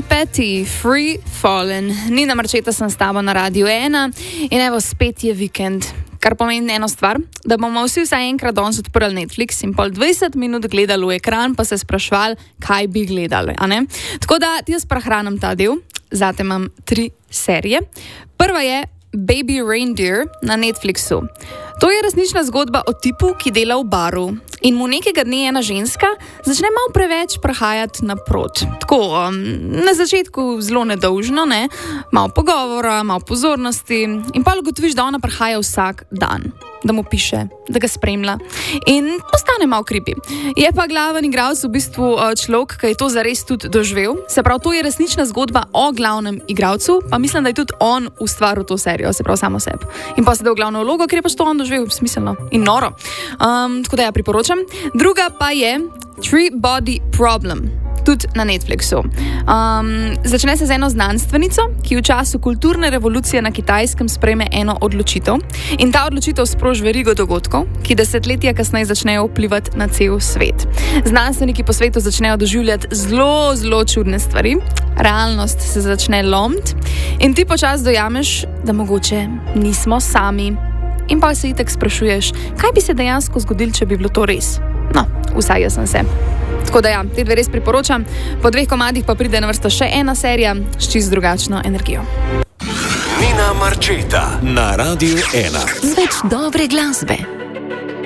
Petty, Free Fallen. Nina Marčeta sem s tabo na Radiu 1 in evo, spet je vikend. Kar pomeni eno stvar, da bomo vsi vsaj enkrat danes odprli Netflix in pol 20 minut gledali v ekran, pa se sprašvali, kaj bi gledali, a ne? Tako da jaz prehranim ta del, zate imam 3 serije. Prva je Baby Reindeer na Netflixu. To je resnična zgodba o tipu, ki dela v baru in mu nekega dne ena ženska začne malo preveč prehajati naprot. Tako, na začetku zelo nedolžno, ne? Malo pogovora, malo pozornosti in pa ugotoviš, da ona prehaja vsak dan, da mu piše, da ga spremlja in postane malo creepy. Je pa glaven igralec v bistvu človek, ki je to zares tudi doživel. Se pravi, to je resnična zgodba o glavnem igralcu, pa mislim, da je tudi on ustvaril to serijo, se pravi samo sebi. In pa se dal glavno vlogo, ker je pač to on doživel, smiselno in noro. Tako da ja priporočam. Druga pa je Three Body Problem, tudi na Netflixu. Začne se z eno znanstvenico, ki v času kulturne revolucije na Kitajskem sprejme eno odločitev in ta odločitev sproži verigo dogodkov, ki desetletja kasneje začnejo vplivati na cel svet. Znanstveniki po svetu začnejo doživljati zelo čudne stvari, realnost se začne lomiti in ti počasi dojameš, da mogoče nismo sami. In pa se itek sprašuješ, kaj bi se dejansko zgodilo, če bi bilo to res. No, vsaj jaz sem se. Tako da ja, te 2 res priporočam. Po 2 komadih pa pride na vrsto še ena serija s čisto drugačno energijo. Nina Marčeta na Radiu 1. Z več dobre glasbe.